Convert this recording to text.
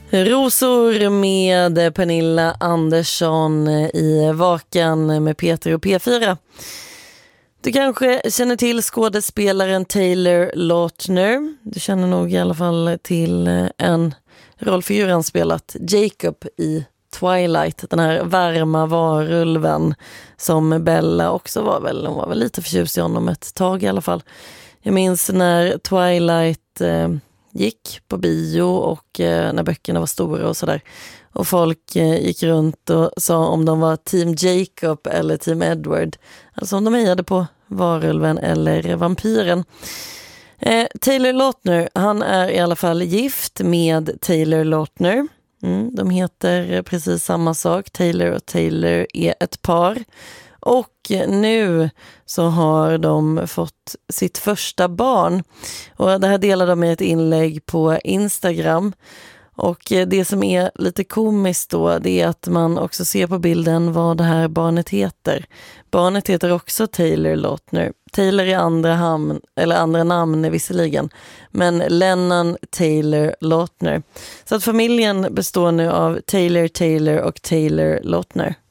Rosor med Pernilla Andersson i Vaken med Peter och P4. Du kanske känner till skådespelaren Taylor Lautner. Du känner nog i alla fall till en rollfigur han spelat, Jacob i Twilight. Den här varma varulven som Bella också var väl. Hon var väl lite förtjust i honom ett tag i alla fall. Jag minns när Twilight gick på bio och när böckerna var stora och sådär. Och folk gick runt och sa om de var team Jacob eller team Edward. Alltså om de hejade på varulven eller vampyren. Taylor Lautner, han är i alla fall gift med Taylor Lautner. De heter precis samma sak. Taylor och Taylor är ett par. Och nu så har de fått sitt första barn. Och det här delar de i ett inlägg på Instagram. Och det som är lite komiskt då, det är att man också ser på bilden vad det här barnet heter. Barnet heter också Taylor Lautner. Taylor är andra namn visserligen, men Lennon Taylor Lautner. Så att familjen består nu av Taylor och Taylor Lautner.